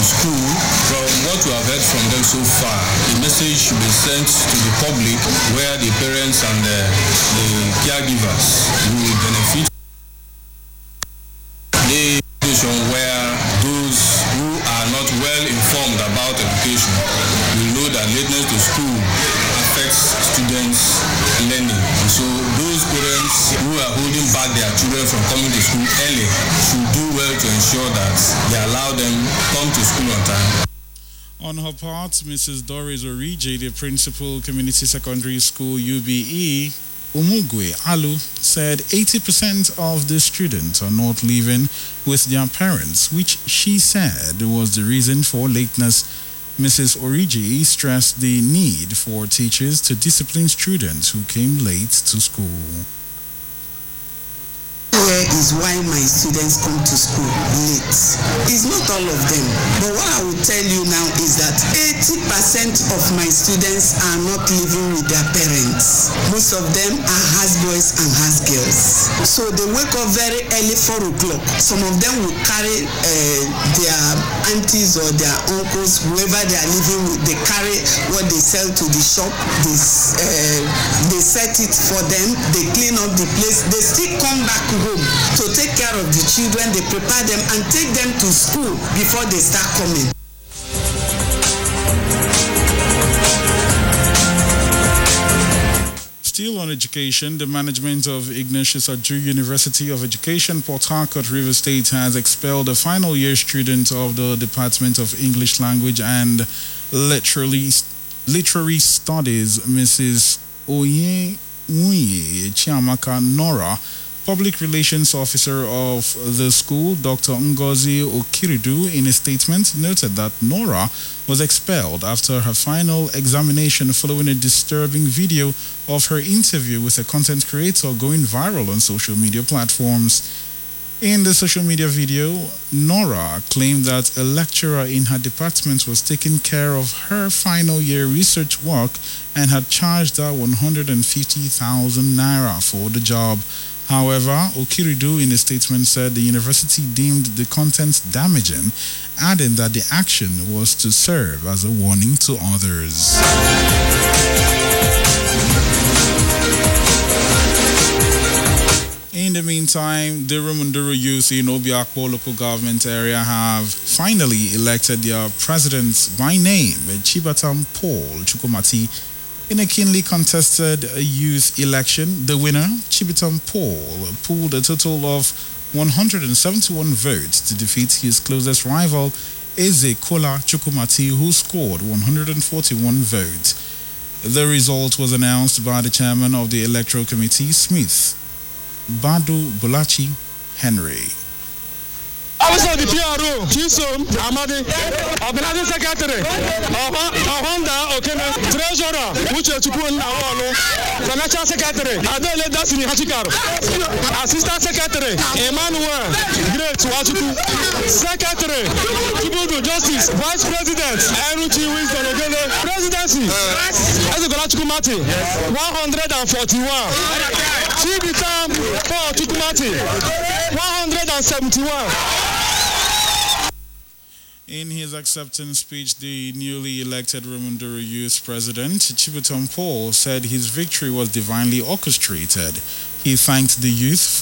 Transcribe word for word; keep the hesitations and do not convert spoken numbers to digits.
school. From what we have heard from them so far, the message should be sent to the public where the parents and the, the caregivers will benefit. The situation where those who are not well informed about education will know that lateness to school affects students' learning. And so those parents who are holding back their children from coming to school early should do well to ensure that they allow them to come to school on time. On her part, Missus Doris Orije, the principal, Community Secondary School U B E, Umugwe Alu, said eighty percent of the students are not living with their parents, which she said was the reason for lateness. Missus Orije stressed the need for teachers to discipline students who came late to school. Here is why my students come to school late. It's not all of them, but what I will tell you now is that eighty percent of my students are not living with their parents. Most of them are house boys and house girls. So they wake up very early, four o'clock. Some of them will carry uh, their aunties or their uncles, whoever they are living with, they carry what they sell to the shop, they, uh, they set it for them, they clean up the place, they still come back home to take care of the children, they prepare them and take them to school before they start coming. Still on education, the management of Ignatius Aju University of Education, Port Harcourt, River State, has expelled a final year student of the Department of English Language and Literary, Literary Studies, Missus Oye Uye Chiamaka Nora. Public Relations Officer of the school, Doctor Ngozi Okiridu, in a statement noted that Nora was expelled after her final examination following a disturbing video of her interview with a content creator going viral on social media platforms. In the social media video, Nora claimed that a lecturer in her department was taking care of her final year research work and had charged her one hundred fifty thousand naira for the job. However, Okiridu in a statement said the university deemed the content damaging, adding that the action was to serve as a warning to others. In the meantime, the Rumunduru youth in Obiakpo local government area have finally elected their president by name, Chibatam Paul Chukwumati. In a keenly contested youth election, the winner, Chibitam Paul, pulled a total of one hundred seventy-one votes to defeat his closest rival, Eze Kola Chukwumati, who scored one hundred forty-one votes. The result was announced by the chairman of the Electoral Committee, Smith Badu Bulachi Henry. Also the P R O, Chisom Amadi, Organizing Secretary, Honda Okene, Treasurer, Uche Chukun Awolo, Financial Secretary, Adele Dasini Hachikaru, Assistant Secretary, Emmanuel Great Wachuku, Secretary, Kibudu Justice, Vice President, Eruchi Winston Ogele, Presidency, Ezekola Chukwumati, one hundred forty-one, Chibitam Paul Chukwumati, one hundred seventy-one. In his acceptance speech, the newly elected Rumunduru Youth President, Chibutam Paul, said his victory was divinely orchestrated. He thanked the youth